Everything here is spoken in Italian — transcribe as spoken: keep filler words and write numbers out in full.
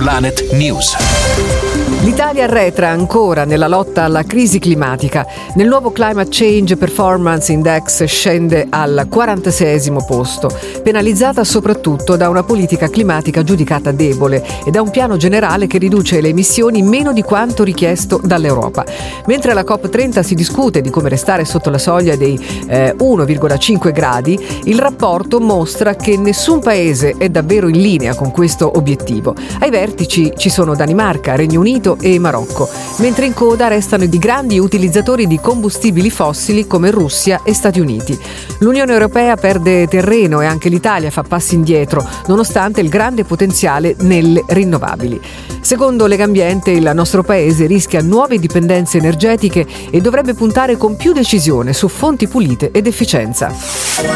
Planet News. L'Italia arretra ancora nella lotta alla crisi climatica. Nel nuovo Climate Change Performance Index scende al quarantaseiesimo posto, penalizzata soprattutto da una politica climatica giudicata debole e da un piano generale che riduce le emissioni meno di quanto richiesto dall'Europa. Mentre alla COP trenta si discute di come restare sotto la soglia dei eh, uno virgola cinque gradi, il rapporto mostra che nessun paese è davvero in linea con questo obiettivo. Ai vertici ci sono Danimarca, Regno Unito e Marocco, mentre in coda restano i grandi utilizzatori di combustibili fossili come Russia e Stati Uniti. L'Unione Europea perde terreno e anche l'Italia fa passi indietro, nonostante il grande potenziale nelle rinnovabili. Secondo Legambiente, il nostro paese rischia nuove dipendenze energetiche e dovrebbe puntare con più decisione su fonti pulite ed efficienza.